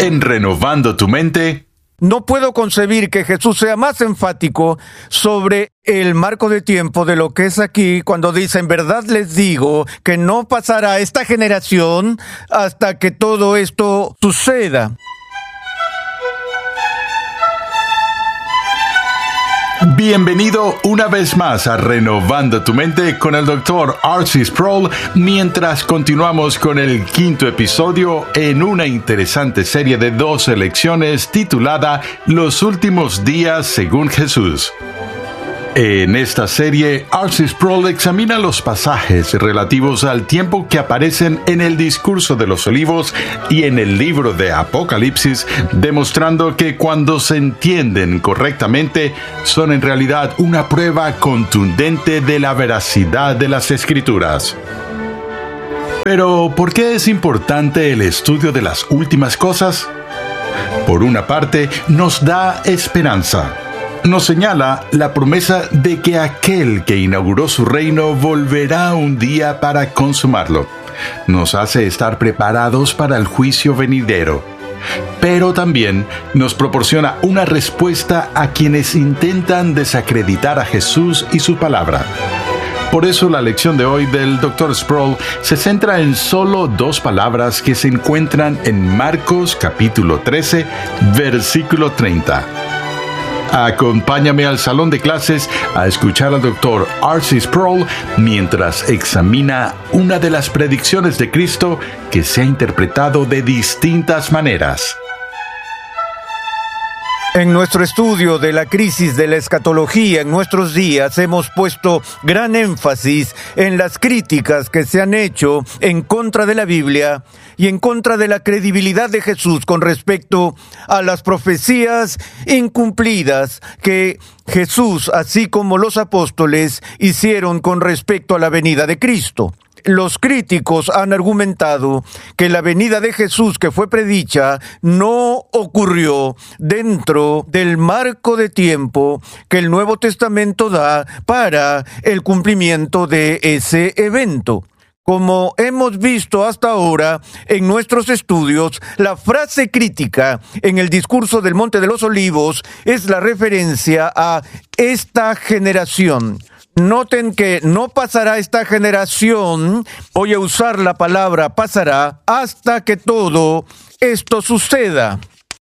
en Renovando tu Mente. No puedo concebir que Jesús sea más enfático sobre el marco de tiempo de lo que es aquí cuando dice: en verdad les digo que no pasará esta generación hasta que todo esto suceda. Bienvenido una vez más a Renovando tu Mente con el Dr. R.C. Sproul, mientras continuamos con el 5º episodio en una interesante serie de 12 lecciones titulada Los últimos días según Jesús. En esta serie, R.C. Sproul examina los pasajes relativos al tiempo que aparecen en el Discurso de los Olivos y en el libro de Apocalipsis, demostrando que cuando se entienden correctamente, son en realidad una prueba contundente de la veracidad de las Escrituras. Pero, ¿por qué es importante el estudio de las últimas cosas? Por una parte, nos da esperanza. Nos señala la promesa de que aquel que inauguró su reino volverá un día para consumarlo. Nos hace estar preparados para el juicio venidero. Pero también nos proporciona una respuesta a quienes intentan desacreditar a Jesús y su palabra. Por eso la lección de hoy del Dr. Sproul se centra en solo 2 palabras que se encuentran en Marcos capítulo 13, versículo 30. Acompáñame al salón de clases a escuchar al Dr. R.C. Sproul mientras examina una de las predicciones de Cristo que se ha interpretado de distintas maneras. En nuestro estudio de la crisis de la escatología en nuestros días hemos puesto gran énfasis en las críticas que se han hecho en contra de la Biblia y en contra de la credibilidad de Jesús con respecto a las profecías incumplidas que Jesús, así como los apóstoles, hicieron con respecto a la venida de Cristo. Los críticos han argumentado que la venida de Jesús que fue predicha no ocurrió dentro del marco de tiempo que el Nuevo Testamento da para el cumplimiento de ese evento. Como hemos visto hasta ahora en nuestros estudios, la frase crítica en el discurso del Monte de los Olivos es la referencia a esta generación. Noten que no pasará esta generación, voy a usar la palabra pasará, hasta que todo esto suceda.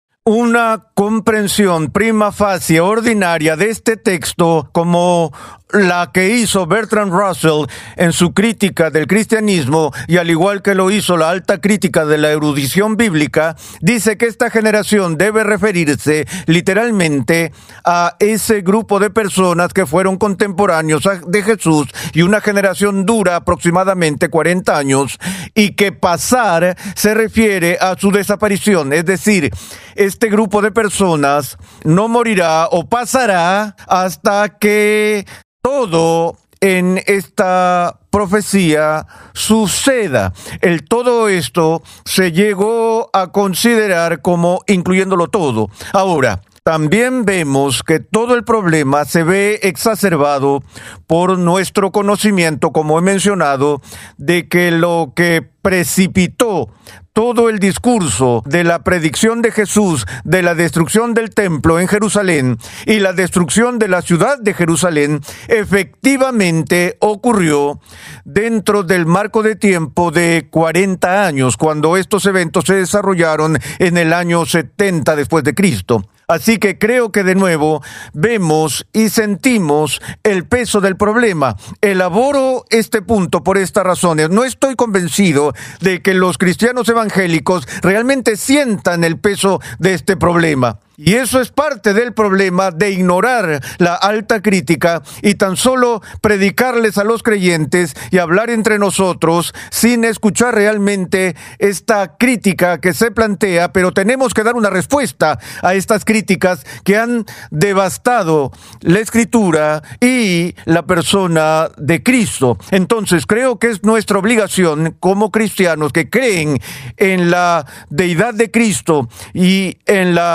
Una comprensión prima facie ordinaria de este texto, como la que hizo Bertrand Russell en su crítica del cristianismo, y al igual que lo hizo la alta crítica de la erudición bíblica, dice que esta generación debe referirse literalmente a ese grupo de personas que fueron contemporáneos de Jesús, y una generación dura aproximadamente 40 años, y que pasar se refiere a su desaparición, es decir, este grupo de personas no morirá o pasará hasta que todo en esta profecía suceda. El todo esto se llegó a considerar como incluyéndolo todo. Ahora, también vemos que todo el problema se ve exacerbado por nuestro conocimiento, como he mencionado, de que lo que precipitó todo el discurso de la predicción de Jesús de la destrucción del templo en Jerusalén y la destrucción de la ciudad de Jerusalén efectivamente ocurrió dentro del marco de tiempo de 40 años, cuando estos eventos se desarrollaron en el año 70 después de Cristo. Así que creo que de nuevo vemos y sentimos el peso del problema. Elaboro este punto por estas razones. No estoy convencido de que los cristianos evangélicos realmente sientan el peso de este problema. Y eso es parte del problema de ignorar la alta crítica y tan solo predicarles a los creyentes y hablar entre nosotros sin escuchar realmente esta crítica que se plantea, pero tenemos que dar una respuesta a estas críticas que han devastado la Escritura y la persona de Cristo. Entonces creo que es nuestra obligación como cristianos que creen en la deidad de Cristo y en la inspiración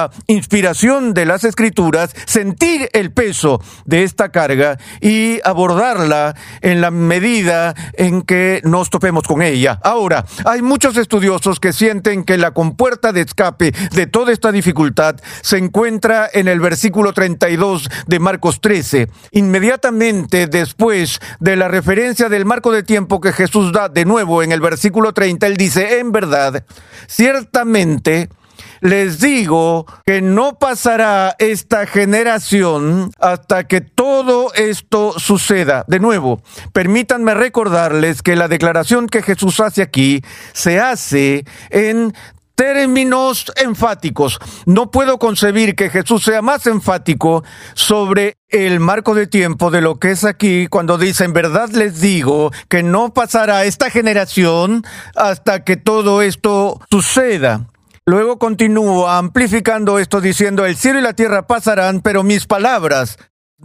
inspiración de las Escrituras, sentir el peso de esta carga y abordarla en la medida en que nos topemos con ella. Ahora, hay muchos estudiosos que sienten que la compuerta de escape de toda esta dificultad se encuentra en el versículo 32 de Marcos 13, inmediatamente después de la referencia del marco de tiempo que Jesús da de nuevo en el versículo 30. Él dice: en verdad, ciertamente les digo que no pasará esta generación hasta que todo esto suceda. De nuevo, permítanme recordarles que la declaración que Jesús hace aquí se hace en términos enfáticos. No puedo concebir que Jesús sea más enfático sobre el marco de tiempo de lo que es aquí cuando dice: en verdad les digo que no pasará esta generación hasta que todo esto suceda. Luego continúa amplificando esto diciendo: el cielo y la tierra pasarán, pero mis palabras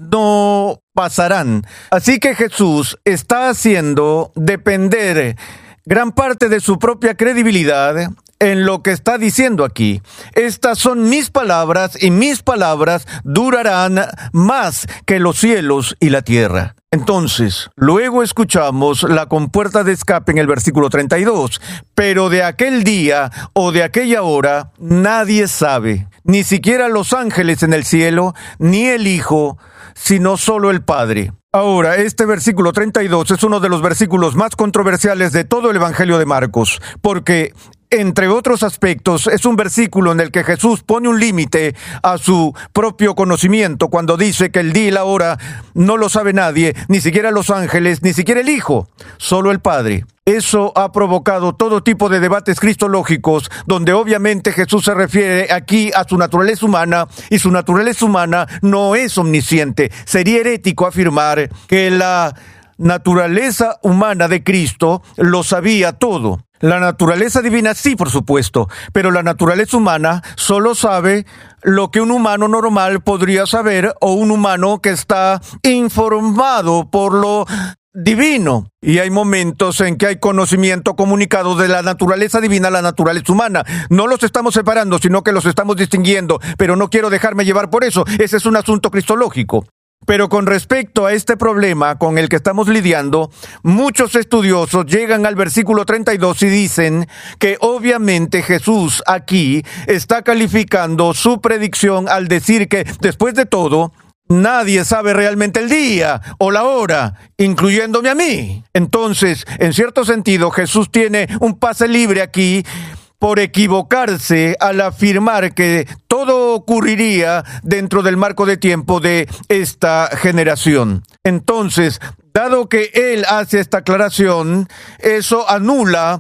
no pasarán. Así que Jesús está haciendo depender gran parte de su propia credibilidad en lo que está diciendo aquí. Estas son mis palabras y mis palabras durarán más que los cielos y la tierra. Entonces, luego escuchamos la compuerta de escape en el versículo 32. Pero de aquel día o de aquella hora nadie sabe, ni siquiera los ángeles en el cielo, ni el Hijo, sino solo el Padre. Ahora, este versículo 32 es uno de los versículos más controversiales de todo el Evangelio de Marcos, porque entre otros aspectos, es un versículo en el que Jesús pone un límite a su propio conocimiento cuando dice que el día y la hora no lo sabe nadie, ni siquiera los ángeles, ni siquiera el Hijo, solo el Padre. Eso ha provocado todo tipo de debates cristológicos, donde obviamente Jesús se refiere aquí a su naturaleza humana, y su naturaleza humana no es omnisciente. Sería herético afirmar que la naturaleza humana de Cristo lo sabía todo. La naturaleza divina sí, por supuesto, pero la naturaleza humana solo sabe lo que un humano normal podría saber, o un humano que está informado por lo divino. Y hay momentos en que hay conocimiento comunicado de la naturaleza divina a la naturaleza humana. No los estamos separando, sino que los estamos distinguiendo, pero no quiero dejarme llevar por eso. Ese es un asunto cristológico. Pero con respecto a este problema con el que estamos lidiando, muchos estudiosos llegan al versículo 32 y dicen que obviamente Jesús aquí está calificando su predicción al decir que, después de todo, nadie sabe realmente el día o la hora, incluyéndome a mí. Entonces, en cierto sentido, Jesús tiene un pase libre aquí por equivocarse al afirmar que todo ocurriría dentro del marco de tiempo de esta generación. Entonces, dado que él hace esta aclaración, eso anula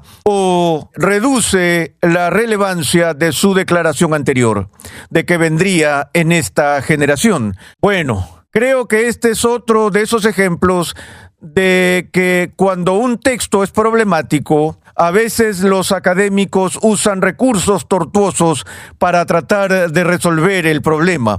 o reduce la relevancia de su declaración anterior, de que vendría en esta generación. Bueno, creo que este es otro de esos ejemplos de que cuando un texto es problemático, a veces los académicos usan recursos tortuosos para tratar de resolver el problema.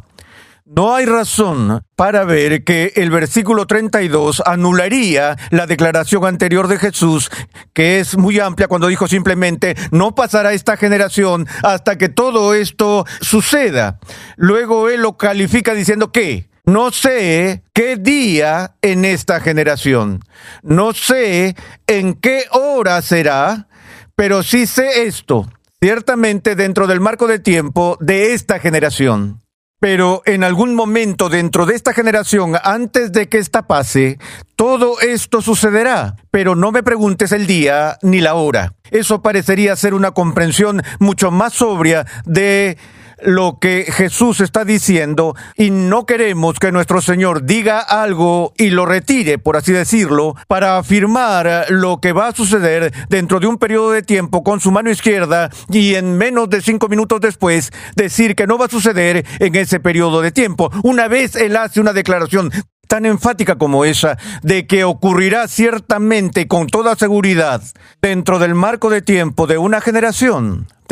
No hay razón para ver que el versículo 32 anularía la declaración anterior de Jesús, que es muy amplia, cuando dijo simplemente: no pasará esta generación hasta que todo esto suceda. Luego él lo califica diciendo que no sé qué día en esta generación, no sé en qué hora será, pero sí sé esto, ciertamente dentro del marco de tiempo de esta generación. Pero en algún momento dentro de esta generación, antes de que esta pase, todo esto sucederá. Pero no me preguntes el día ni la hora. Eso parecería ser una comprensión mucho más sobria de lo que Jesús está diciendo, y no queremos que nuestro Señor diga algo y lo retire, por así decirlo, para afirmar lo que va a suceder dentro de un periodo de tiempo con su mano izquierda, y en menos de 5 minutos después decir que no va a suceder en ese periodo de tiempo. Una vez él hace una declaración tan enfática como esa, de que ocurrirá ciertamente con toda seguridad dentro del marco de tiempo de una generación,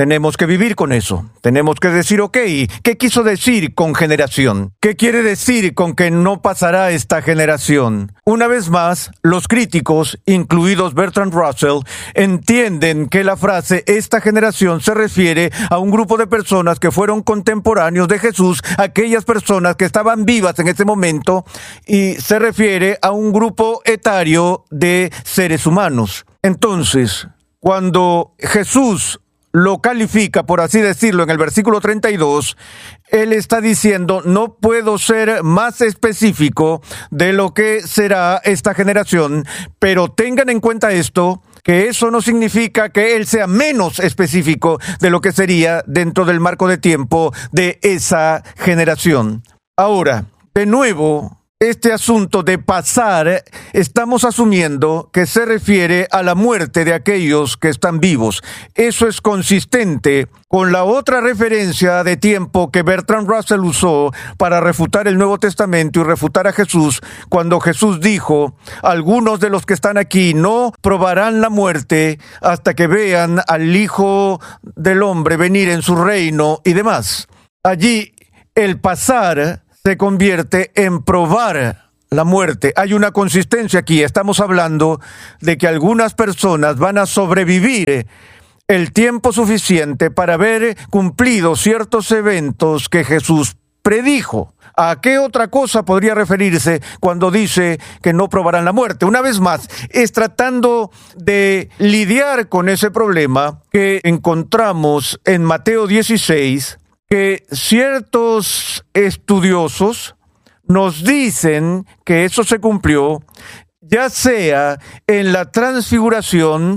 tenemos que vivir con eso. Tenemos que decir, ok, ¿qué quiso decir con generación? ¿Qué quiere decir con que no pasará esta generación? Una vez más, los críticos, incluidos Bertrand Russell, entienden que la frase esta generación se refiere a un grupo de personas que fueron contemporáneos de Jesús, aquellas personas que estaban vivas en ese momento, y se refiere a un grupo etario de seres humanos. Entonces, cuando Jesús lo califica, por así decirlo, en el versículo 32, él está diciendo, no puedo ser más específico de lo que será esta generación, pero tengan en cuenta esto, que eso no significa que él sea menos específico de lo que sería dentro del marco de tiempo de esa generación. Ahora, de nuevo, este asunto de pasar, estamos asumiendo que se refiere a la muerte de aquellos que están vivos. Eso es consistente con la otra referencia de tiempo que Bertrand Russell usó para refutar el Nuevo Testamento y refutar a Jesús, cuando Jesús dijo, algunos de los que están aquí no probarán la muerte hasta que vean al Hijo del Hombre venir en su reino y demás. Allí, el pasar se convierte en probar la muerte. Hay una consistencia aquí. Estamos hablando de que algunas personas van a sobrevivir el tiempo suficiente para ver cumplidos ciertos eventos que Jesús predijo. ¿A qué otra cosa podría referirse cuando dice que no probarán la muerte? Una vez más, es tratando de lidiar con ese problema que encontramos en Mateo 16, que ciertos estudiosos nos dicen que eso se cumplió, ya sea en la transfiguración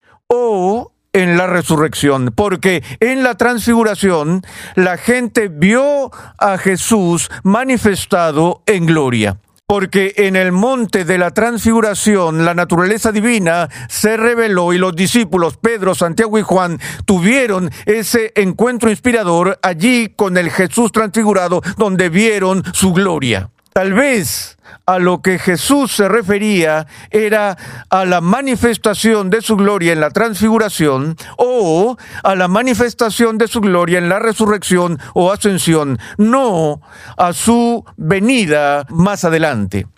o en la resurrección, porque en la transfiguración la gente vio a Jesús manifestado en gloria. Porque en el monte de la transfiguración la naturaleza divina se reveló y los discípulos Pedro, Santiago y Juan tuvieron ese encuentro inspirador allí con el Jesús transfigurado, donde vieron su gloria. Tal vez a lo que Jesús se refería era a la manifestación de su gloria en la transfiguración o a la manifestación de su gloria en la resurrección o ascensión, no a su venida más adelante.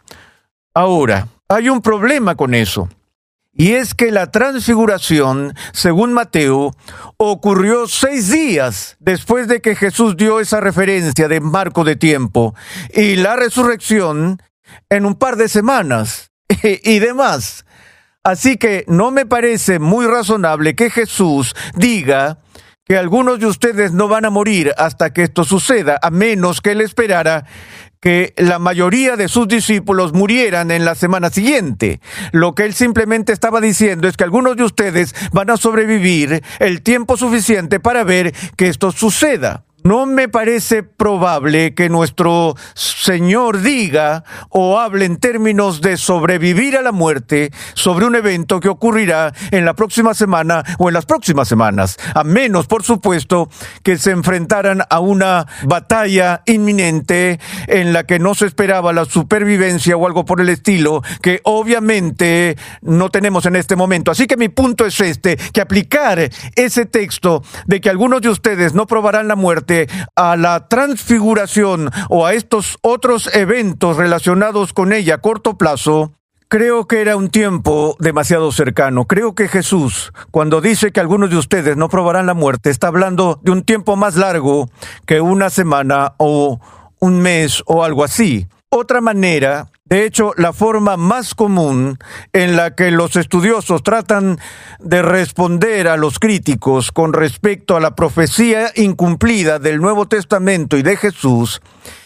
Ahora, hay un problema con eso. Y es que la transfiguración, según Mateo, ocurrió 6 días después de que Jesús dio esa referencia de marco de tiempo, y la resurrección en un par de semanas y demás. Así que no me parece muy razonable que Jesús diga que algunos de ustedes no van a morir hasta que esto suceda, a menos que él esperara que la mayoría de sus discípulos murieran en la semana siguiente. Lo que él simplemente estaba diciendo es que algunos de ustedes van a sobrevivir el tiempo suficiente para ver que esto suceda. No me parece probable que nuestro Señor diga o hable en términos de sobrevivir a la muerte sobre un evento que ocurrirá en la próxima semana o en las próximas semanas, a menos, por supuesto, que se enfrentaran a una batalla inminente en la que no se esperaba la supervivencia o algo por el estilo, que obviamente no tenemos en este momento. Así que mi punto es que aplicar ese texto de que algunos de ustedes no probarán la muerte a la transfiguración o a estos otros eventos relacionados con ella a corto plazo, creo que era un tiempo demasiado cercano. Creo que Jesús, cuando dice que algunos de ustedes no probarán la muerte, está hablando de un tiempo más largo que una semana o un mes o algo así. Otra manera, de hecho, la forma más común en la que los estudiosos tratan de responder a los críticos con respecto a la profecía incumplida del Nuevo Testamento y de Jesús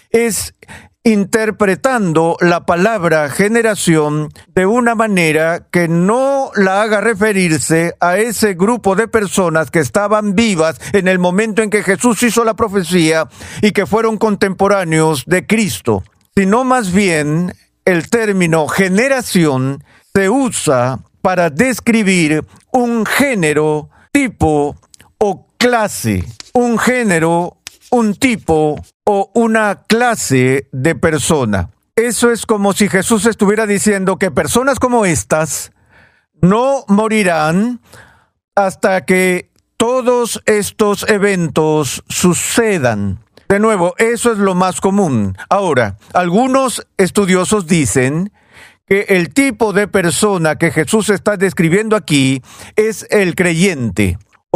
es interpretando la palabra generación de una manera que no la haga referirse a ese grupo de personas que estaban vivas en el momento en que Jesús hizo la profecía y que fueron contemporáneos de Cristo, sino más bien el término generación se usa para describir un género, tipo o clase, un género, un tipo o una clase de persona. Eso es como si Jesús estuviera diciendo que personas como estas no morirán hasta que todos estos eventos sucedan. De nuevo, eso es lo más común. Ahora, algunos estudiosos dicen que el tipo de persona que Jesús está describiendo aquí es el creyente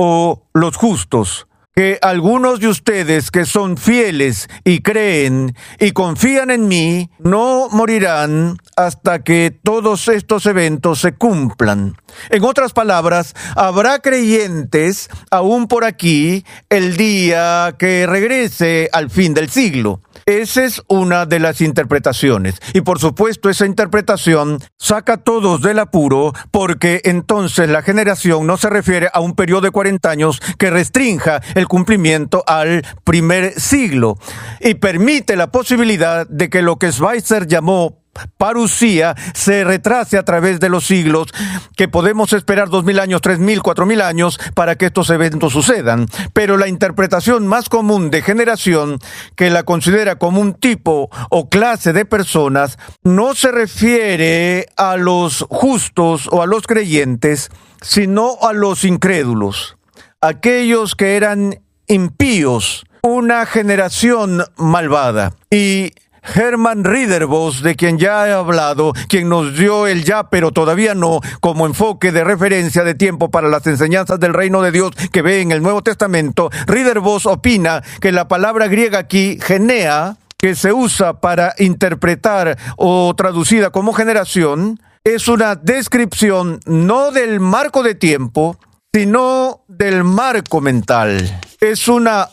o los justos. Que algunos de ustedes que son fieles y creen y confían en mí no morirán hasta que todos estos eventos se cumplan. En otras palabras, habrá creyentes aún por aquí el día que regrese al fin del siglo. Esa es una de las interpretaciones. Y por supuesto, esa interpretación saca a todos del apuro, porque entonces la generación no se refiere a un periodo de 40 años que restrinja el cumplimiento al primer siglo y permite la posibilidad de que lo que Schweitzer llamó parusía se retrase a través de los siglos, que podemos esperar 2000 años, 3000, 4000 años para que estos eventos sucedan. Pero la interpretación más común de generación, que la considera como un tipo o clase de personas, no se refiere a los justos o a los creyentes, sino a los incrédulos, aquellos que eran impíos, una generación malvada. Y Hermann Ridderbos, de quien ya he hablado, quien nos dio el ya pero todavía no como enfoque de referencia de tiempo para las enseñanzas del reino de Dios que ve en el Nuevo Testamento, Ridderbos opina que la palabra griega aquí, genea, que se usa para interpretar o traducida como generación, es una descripción no del marco de tiempo, sino del marco mental. Es una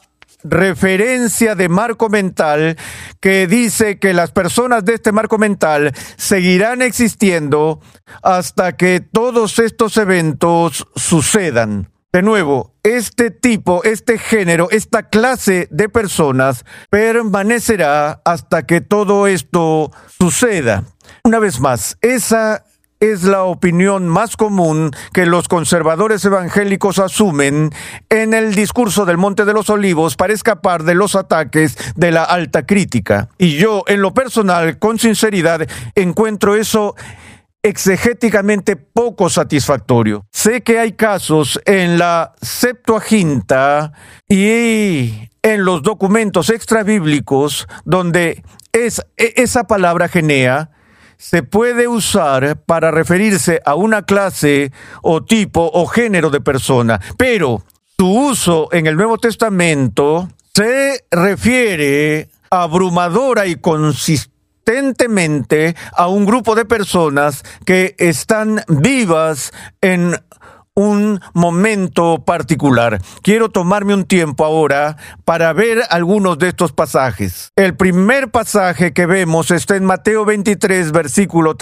referencia de marco mental que dice que las personas de este marco mental seguirán existiendo hasta que todos estos eventos sucedan. De nuevo, este tipo, este género, esta clase de personas permanecerá hasta que todo esto suceda. Una vez más, esa es la opinión más común que los conservadores evangélicos asumen en el discurso del Monte de los Olivos para escapar de los ataques de la alta crítica. Y yo, en lo personal, con sinceridad, encuentro eso exegéticamente poco satisfactorio. Sé que hay casos en la Septuaginta y en los documentos extrabíblicos donde esa palabra genea se puede usar para referirse a una clase o tipo o género de persona, pero su uso en el Nuevo Testamento se refiere abrumadora y consistentemente a un grupo de personas que están vivas en un momento particular. Quiero tomarme un tiempo ahora para ver algunos de estos pasajes. El primer pasaje que vemos está en Mateo 23, versículo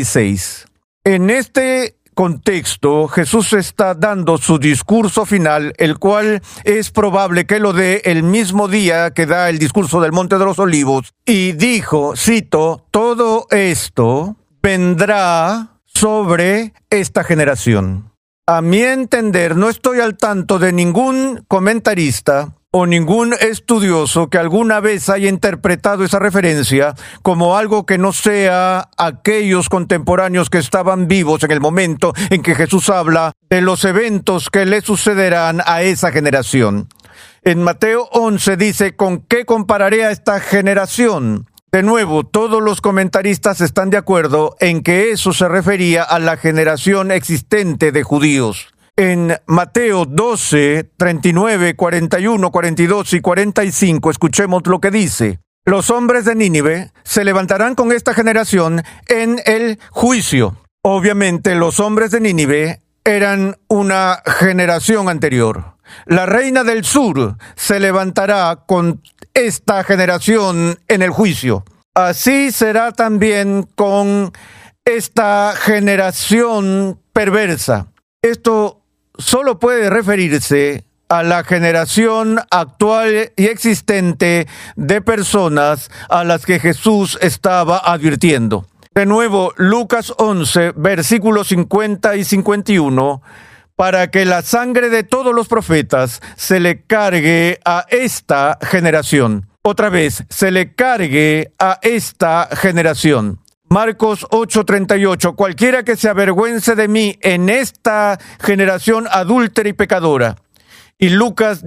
36. En este contexto, Jesús está dando su discurso final, el cual es probable que lo dé el mismo día que da el discurso del Monte de los Olivos, y dijo, cito, todo esto vendrá sobre esta generación. A mi entender, no estoy al tanto de ningún comentarista o ningún estudioso que alguna vez haya interpretado esa referencia como algo que no sea aquellos contemporáneos que estaban vivos en el momento en que Jesús habla de los eventos que le sucederán a esa generación. En Mateo 11 dice, ¿con qué compararé a esta generación? De nuevo, todos los comentaristas están de acuerdo en que eso se refería a la generación existente de judíos. En Mateo 12, 39, 41, 42 y 45, escuchemos lo que dice. Los hombres de Nínive se levantarán con esta generación en el juicio. Obviamente, los hombres de Nínive eran una generación anterior. La reina del sur se levantará con esta generación en el juicio. Así será también con esta generación perversa. Esto solo puede referirse a la generación actual y existente de personas a las que Jesús estaba advirtiendo. De nuevo, Lucas 11, versículos 50 y 51, para que la sangre de todos los profetas se le cargue a esta generación. Otra vez, se le cargue a esta generación. Marcos 8:38, cualquiera que se avergüence de mí en esta generación adúltera y pecadora. Y Lucas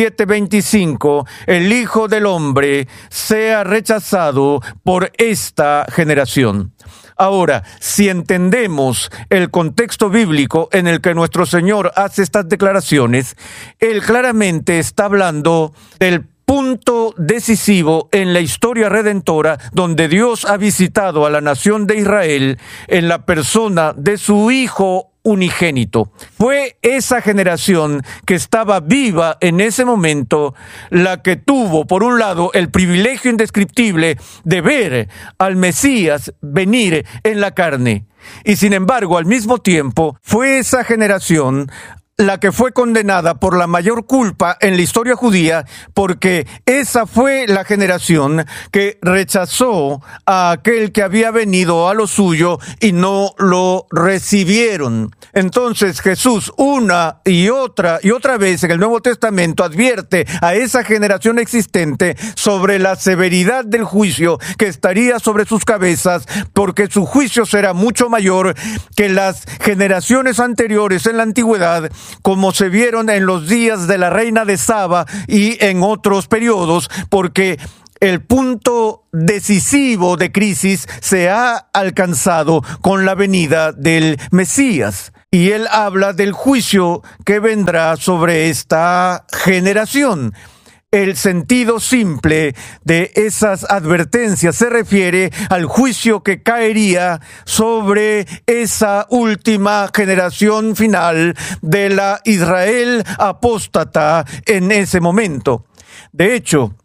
17:25, el Hijo del Hombre sea rechazado por esta generación. Ahora, si entendemos el contexto bíblico en el que nuestro Señor hace estas declaraciones, Él claramente está hablando del punto decisivo en la historia redentora donde Dios ha visitado a la nación de Israel en la persona de su Hijo unigénito. Fue esa generación que estaba viva en ese momento la que tuvo, por un lado, el privilegio indescriptible de ver al Mesías venir en la carne. Y sin embargo, al mismo tiempo, fue esa generación la que fue condenada por la mayor culpa en la historia judía, porque esa fue la generación que rechazó a aquel que había venido a lo suyo y no lo recibieron. Entonces Jesús una y otra vez en el Nuevo Testamento advierte a esa generación existente sobre la severidad del juicio que estaría sobre sus cabezas, porque su juicio será mucho mayor que las generaciones anteriores en la antigüedad, como se vieron en los días de la reina de Saba y en otros periodos, porque el punto decisivo de crisis se ha alcanzado con la venida del Mesías. Y él habla del juicio que vendrá sobre esta generación. El sentido simple de esas advertencias se refiere al juicio que caería sobre esa última generación final de la Israel apóstata en ese momento. De hecho,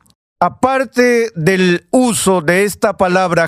aparte del uso de esta palabra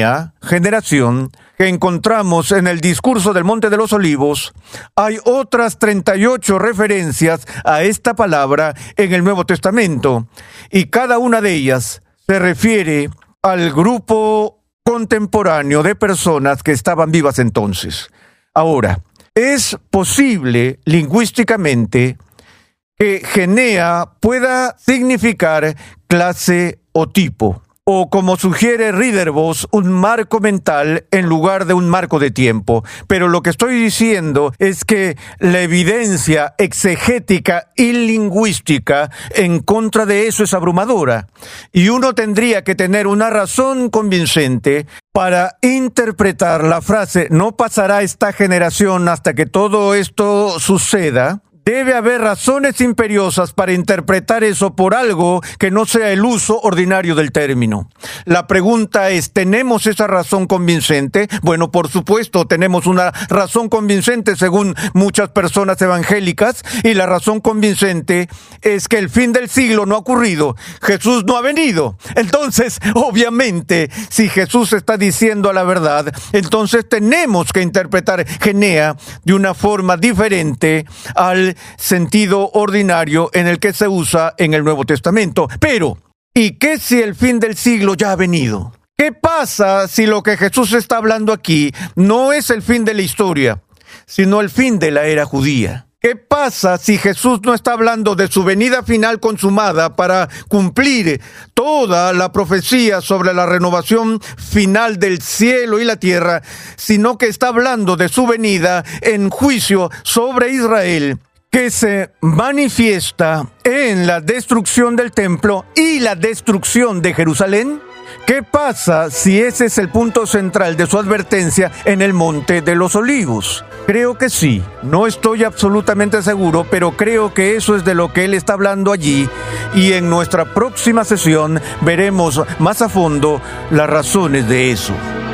generación, que encontramos en el discurso del Monte de los Olivos, hay otras 38 referencias a esta palabra en el Nuevo Testamento, y cada una de ellas se refiere al grupo contemporáneo de personas que estaban vivas entonces. Ahora, es posible lingüísticamente que genea pueda significar clase o tipo, o como sugiere Ridderbos, un marco mental en lugar de un marco de tiempo. Pero lo que estoy diciendo es que la evidencia exegética y lingüística en contra de eso es abrumadora. Y uno tendría que tener una razón convincente para interpretar la frase "no pasará esta generación hasta que todo esto suceda". Debe haber razones imperiosas para interpretar eso por algo que no sea el uso ordinario del término. La pregunta es, ¿tenemos esa razón convincente? Bueno, por supuesto, tenemos una razón convincente según muchas personas evangélicas, y la razón convincente es que el fin del siglo no ha ocurrido. Jesús no ha venido. Entonces, obviamente, si Jesús está diciendo la verdad, entonces tenemos que interpretar Genea de una forma diferente al sentido ordinario en el que se usa en el Nuevo Testamento. Pero, ¿y qué si el fin del siglo ya ha venido? ¿Qué pasa si lo que Jesús está hablando aquí no es el fin de la historia, sino el fin de la era judía? ¿Qué pasa si Jesús no está hablando de su venida final consumada para cumplir toda la profecía sobre la renovación final del cielo y la tierra, sino que está hablando de su venida en juicio sobre Israel, que se manifiesta en la destrucción del templo y la destrucción de Jerusalén? ¿Qué pasa si ese es el punto central de su advertencia en el Monte de los Olivos? Creo que sí. No estoy absolutamente seguro, pero creo que eso es de lo que él está hablando allí, y en nuestra próxima sesión veremos más a fondo las razones de eso.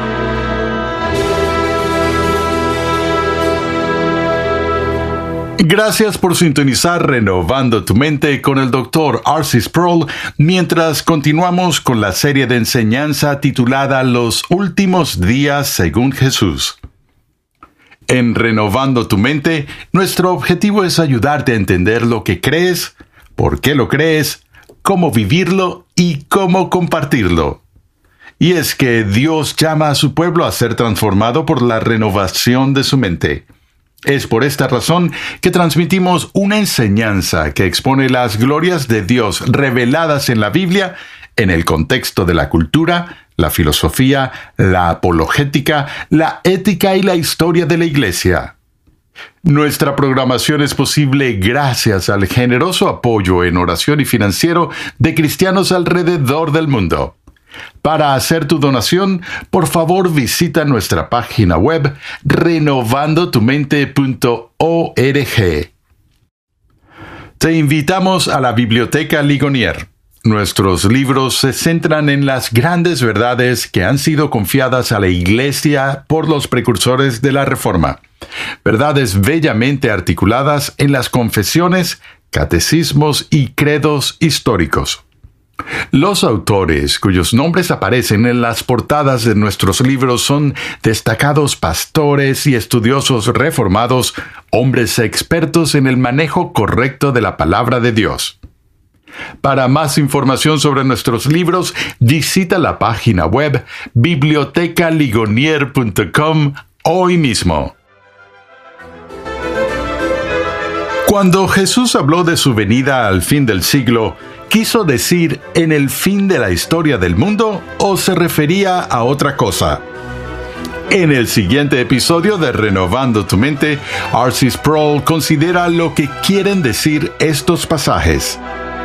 Gracias por sintonizar Renovando tu Mente con el Dr. R.C. Sproul, mientras continuamos con la serie de enseñanza titulada Los Últimos Días según Jesús. En Renovando tu Mente, nuestro objetivo es ayudarte a entender lo que crees, por qué lo crees, cómo vivirlo y cómo compartirlo. Y es que Dios llama a su pueblo a ser transformado por la renovación de su mente. Es por esta razón que transmitimos una enseñanza que expone las glorias de Dios reveladas en la Biblia en el contexto de la cultura, la filosofía, la apologética, la ética y la historia de la Iglesia. Nuestra programación es posible gracias al generoso apoyo en oración y financiero de cristianos alrededor del mundo. Para hacer tu donación, por favor visita nuestra página web renovandotumente.org. Te invitamos a la Biblioteca Ligonier. Nuestros libros se centran en las grandes verdades que han sido confiadas a la Iglesia por los precursores de la Reforma. Verdades bellamente articuladas en las confesiones, catecismos y credos históricos. Los autores cuyos nombres aparecen en las portadas de nuestros libros son destacados pastores y estudiosos reformados, hombres expertos en el manejo correcto de la palabra de Dios. Para más información sobre nuestros libros, visita la página web bibliotecaligonier.com hoy mismo. Cuando Jesús habló de su venida al fin del siglo, ¿quiso decir en el fin de la historia del mundo o se refería a otra cosa? En el siguiente episodio de Renovando tu Mente, R.C. Sproul considera lo que quieren decir estos pasajes.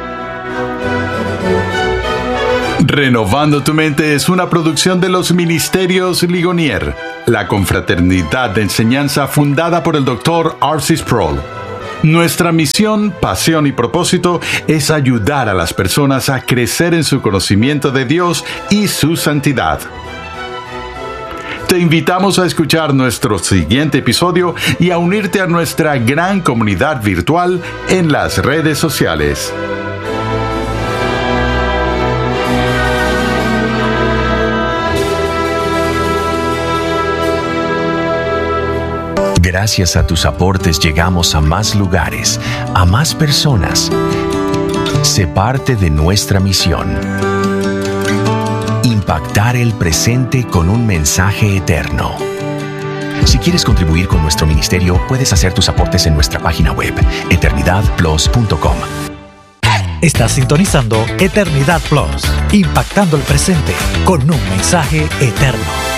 Renovando tu Mente es una producción de los Ministerios Ligonier, la confraternidad de enseñanza fundada por el Dr. R.C. Sproul. Nuestra misión, pasión y propósito es ayudar a las personas a crecer en su conocimiento de Dios y su santidad. Te invitamos a escuchar nuestro siguiente episodio y a unirte a nuestra gran comunidad virtual en las redes sociales. Gracias a tus aportes llegamos a más lugares, a más personas. Sé parte de nuestra misión. Impactar el presente con un mensaje eterno. Si quieres contribuir con nuestro ministerio, puedes hacer tus aportes en nuestra página web, eternidadplus.com. Estás sintonizando Eternidad Plus, impactando el presente con un mensaje eterno.